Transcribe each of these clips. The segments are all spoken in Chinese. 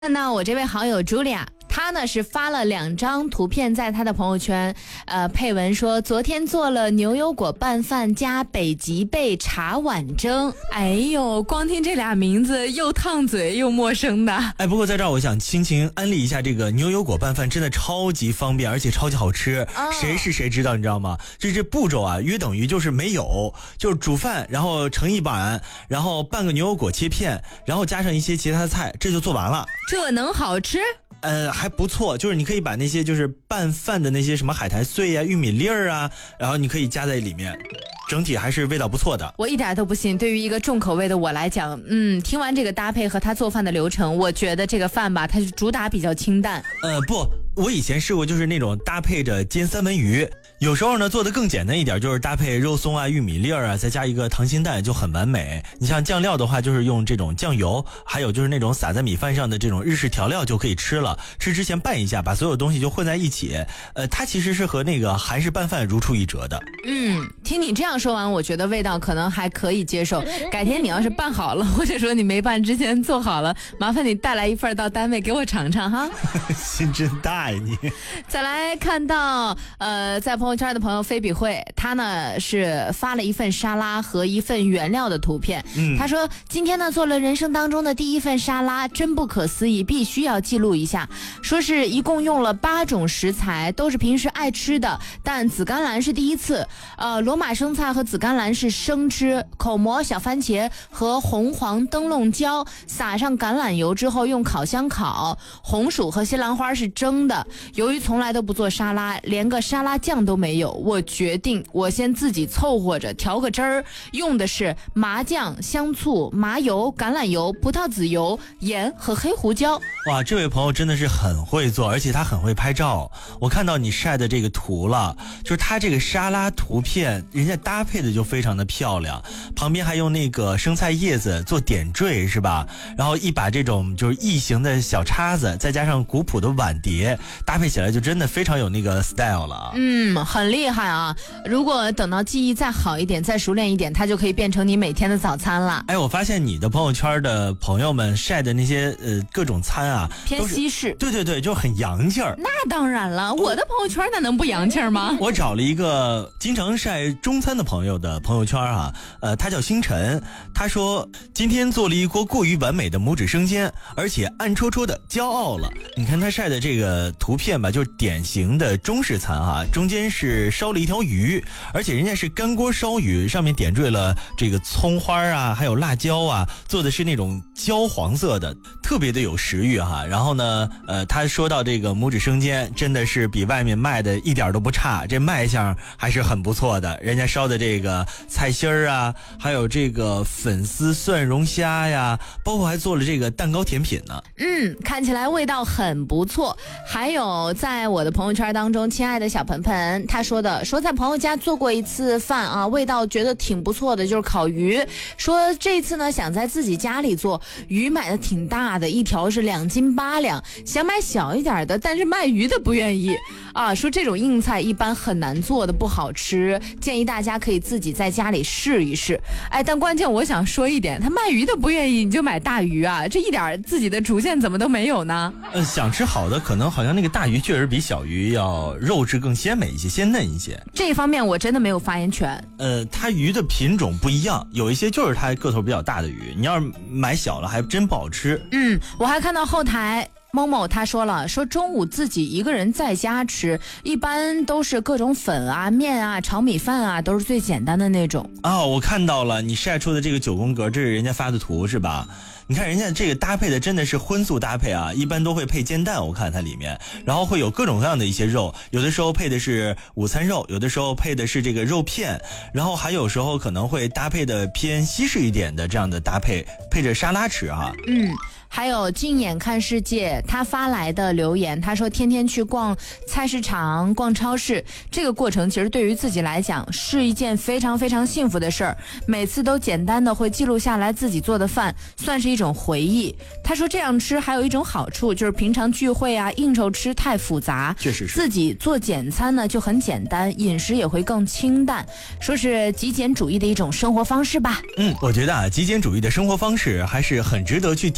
看到我这位好友茱莉亚，她呢是发了2张图片在她的朋友圈，配文说昨天做了牛油果拌饭加北极贝茶碗蒸。哎呦，光听这俩名字又烫嘴又陌生的。 哎，不过在这儿我想轻轻安利一下，这个牛油果拌饭真的超级方便，而且超级好吃。谁是谁知道你知道吗？这步骤啊，约等于就是没有，就是煮饭，然后盛一碗，然后拌个牛油果切片，然后加上一些其他的菜，这就做完了。 这能好吃？ 还不错，就是你可以把那些就是拌饭的那些什么海苔碎啊、玉米粒儿啊，然后你可以加在里面，整体还是味道不错的。 我一点都不信，对于一个重口味的我来讲，听完这个搭配和他做饭的流程，我觉得这个饭吧，它是主打比较清淡。 不，我以前试过，就是那种搭配着煎三文鱼。有时候呢做的更简单一点，就是搭配肉松啊、玉米粒儿啊，再加一个溏心蛋就很完美。你像酱料的话，就是用这种酱油，还有就是那种撒在米饭上的这种日式调料就可以吃了。吃之前拌一下，把所有东西就混在一起。它其实是和那个韩式拌饭如出一辙的。 听你这样说完，我觉得味道可能还可以接受。改天你要是拌好了，或者说你没拌之前做好了，麻烦你带来一份到单位给我尝尝哈。 心真大呀你。 再来看到在朋友圈的朋友菲比慧，他呢是发了一份沙拉和一份原料的图片。他说今天呢做了人生当中的第一份沙拉，真不可思议，必须要记录一下。说是一共用了8种食材，都是平时爱吃的，但紫甘蓝是第一次。罗马生菜和紫甘蓝是生吃，口蘑、小番茄和红黄灯笼椒撒上橄榄油之后用烤箱烤，红薯和西兰花是蒸的。由于从来都不做沙拉，连个沙拉酱都没有，我决定我先自己凑合着调个汁儿，用的是麻酱、香醋、麻油、橄榄油、葡萄籽油、盐和黑胡椒。 哇，这位朋友真的是很会做，而且他很会拍照。我看到你晒的这个图了，就是他这个沙拉图片人家搭配的就非常的漂亮，旁边还用那个生菜叶子做点缀是吧，然后一把这种就是异形的小叉子，再加上古朴的碗碟，搭配起来就真的非常有那个 style 了。 很厉害啊，如果等到技艺再好一点，再熟练一点，它就可以变成你每天的早餐了。 我发现你的朋友圈的朋友们晒的那些各种餐啊， 偏西式。 对，就很洋气儿。 那当然了，我的朋友圈那能不洋气儿吗？ 我找了一个经常晒中餐的朋友的朋友圈啊，他叫星辰，他说今天做了一锅过于完美的拇指生煎，而且暗戳戳的骄傲了。你看他晒的这个图片吧，就是典型的中式餐啊，中间是烧了一条鱼，而且人家是干锅烧鱼，上面点缀了这个葱花啊，还有辣椒啊，做的是那种焦黄色的，特别的有食欲哈。然后呢，他说到这个拇指生煎，真的是比外面卖的一点都不差，这卖相还是很不错的。人家烧的这个菜心儿啊，还有这个粉丝蒜蓉虾呀，包括还做了这个蛋糕甜品呢。 看起来味道很不错。还有在我的朋友圈当中，亲爱的小盆盆，他说在朋友家做过一次饭啊，味道觉得挺不错的，就是烤鱼。说这次呢想在自己家里做，鱼买的挺大的，一条是2斤8两，想买小一点的，但是卖鱼的不愿意啊，说这种硬菜一般很难做的，不好吃，建议大家可以自己在家里试一试。但关键我想说一点，他卖鱼的不愿意，你就买大鱼啊，这一点自己的主见怎么都没有呢？ 想吃好的，可能好像那个大鱼确实比小鱼要肉质更鲜美一些，鲜嫩一些。 这一方面我真的没有发言权。 它鱼的品种不一样，有一些就是它个头比较大的鱼，你要是买小了还真不好吃。 我还看到后台某某他说中午自己一个人在家吃，一般都是各种粉啊、面啊、炒米饭啊，都是最简单的那种。 我看到了你晒出的这个9宫格，这是人家发的图是吧？你看人家这个搭配的真的是荤素搭配啊，一般都会配煎蛋，我看它里面，然后会有各种各样的一些肉，有的时候配的是午餐肉，有的时候配的是这个肉片，然后还有时候可能会搭配的偏西式一点的这样的搭配，配着沙拉吃哈。 还有静眼看世界，他发来的留言，他说天天去逛菜市场、逛超市，这个过程其实对于自己来讲是一件非常非常幸福的事儿。每次都简单的会记录下来自己做的饭，算是一种回忆。他说这样吃还有一种好处，就是平常聚会啊、应酬吃太复杂， 确实是自己做简餐呢就很简单，饮食也会更清淡，说是极简主义的一种生活方式吧。 我觉得极简主义的生活方式还是很值得去体验。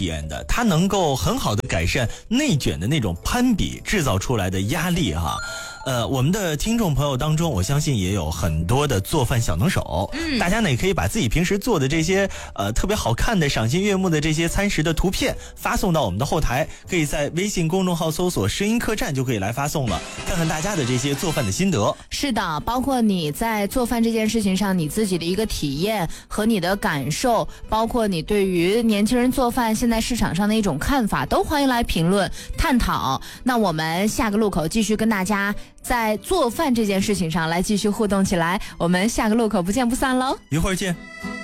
体验的，它能够很好的改善内卷的那种攀比制造出来的压力哈。我们的听众朋友当中，我相信也有很多的做饭小能手，大家呢也可以把自己平时做的这些特别好看的、赏心悦目的这些餐食的图片发送到我们的后台，可以在微信公众号搜索声音客栈就可以来发送了，看看大家的这些做饭的心得。 是的，包括你在做饭这件事情上你自己的一个体验和你的感受，包括你对于年轻人做饭现在市场上的一种看法，都欢迎来评论探讨。那我们下个路口继续跟大家在做饭这件事情上来继续互动起来，我们下个路口不见不散喽， 一会儿见。